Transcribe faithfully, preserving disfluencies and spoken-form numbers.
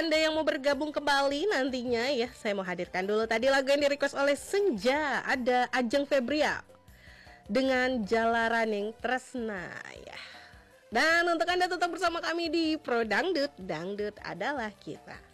Anda yang mau bergabung kembali nantinya ya, saya mau hadirkan dulu tadi lagu yang di-request oleh Senja. Ada Ajeng Febria dengan Jalaraning Tresna ya. Dan untuk Anda tetap bersama kami di Pro Dangdut, Dangdut adalah kita.